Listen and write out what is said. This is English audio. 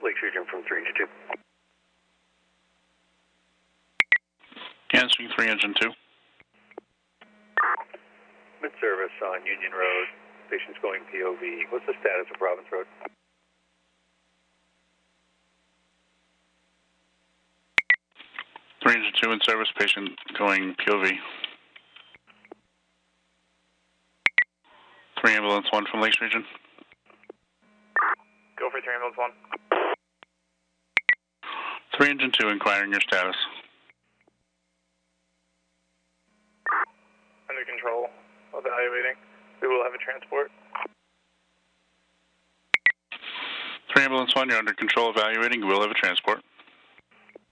Lakes Region from 3 Engine 2. Answering 3 Engine 2. Mid-service on Union Road. Patient's going POV. What's the status of Province Road? Three Engine 2 in service, patient going POV. 3 Ambulance 1 from Lakes Region. Go for 3 Ambulance 1. 3 Engine 2 inquiring your status. Under control, evaluating. We will have a transport. 3 Ambulance 1, you're under control, evaluating. We will have a transport.